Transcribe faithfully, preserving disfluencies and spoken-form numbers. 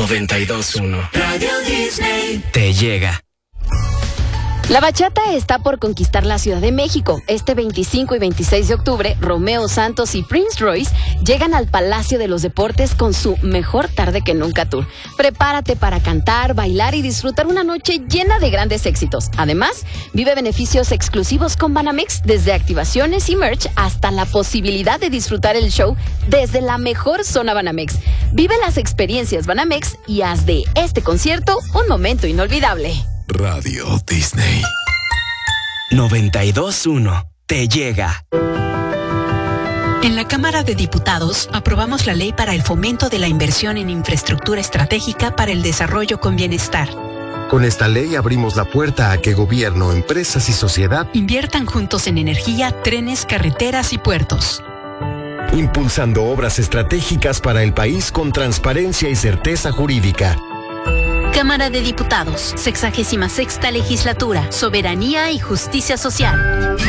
noventa y dos punto uno. Radio Disney te llega. La bachata está por conquistar la Ciudad de México. Este veinticinco y veintiséis de octubre, Romeo Santos y Prince Royce llegan al Palacio de los Deportes con su Mejor Tarde que Nunca Tour. Prepárate para cantar, bailar y disfrutar una noche llena de grandes éxitos. Además, vive beneficios exclusivos con Banamex, desde activaciones y merch hasta la posibilidad de disfrutar el show desde la mejor zona Banamex. Vive las experiencias Banamex y haz de este concierto un momento inolvidable. Radio Disney noventa y dos punto uno te llega. En la Cámara de Diputados aprobamos la ley para el fomento de la inversión en infraestructura estratégica para el desarrollo con bienestar. Con esta ley abrimos la puerta a que gobierno, empresas y sociedad inviertan juntos en energía, trenes, carreteras y puertos, impulsando obras estratégicas para el país con transparencia y certeza jurídica. Cámara de Diputados, sexagésima sexta legislatura, Soberanía y Justicia Social.